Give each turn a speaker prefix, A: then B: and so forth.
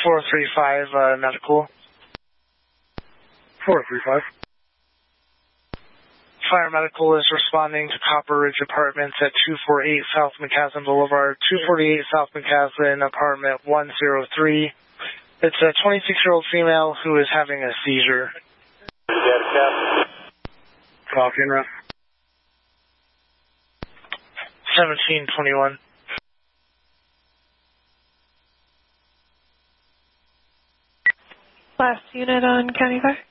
A: 435 medical.
B: 435.
A: Fire medical is responding to Copper Ridge Apartments at 248 South McCaslin Boulevard, 248 South McCaslin, apartment 103. It's a 26-year-old female who is having a seizure.
B: Copy and ref.
A: 1721.
C: Last unit on County Fire.